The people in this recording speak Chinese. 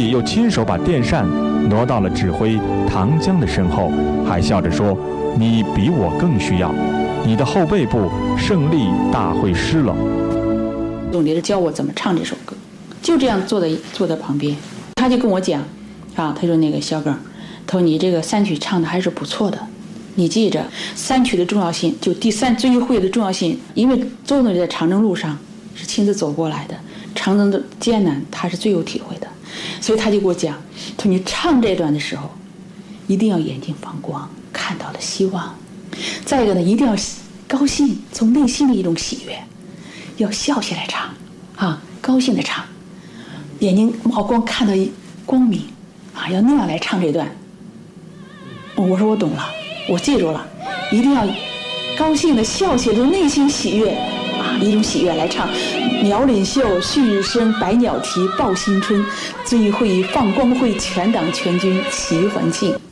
帝又亲手把电扇挪到了指挥唐江的身后，还笑着说：“你比我更需要，你的后背部胜利大会师了。” 总理教我怎么唱这首歌，就这样坐在旁边，他就跟我讲，他说那个小耿，他说你这个三曲唱的还是不错的，你记着三曲的重要性，就第三遵义会的重要性，因为周总理在长征路上是亲自走过来的，长征的艰难他是最有体会的，所以他就给我讲，他说你唱这段的时候，一定要眼睛放光，看到了希望，再一个呢，一定要高兴，从内心的一种喜悦。要笑起来唱，高兴的唱，眼睛冒光，看到光明，要那样来唱这段。我说我懂了，我记住了，一定要高兴的笑起来，从内心喜悦，一种喜悦来唱。鸟领袖，旭日升，百鸟啼，报新春，遵义会议放光辉，全党全军齐欢庆。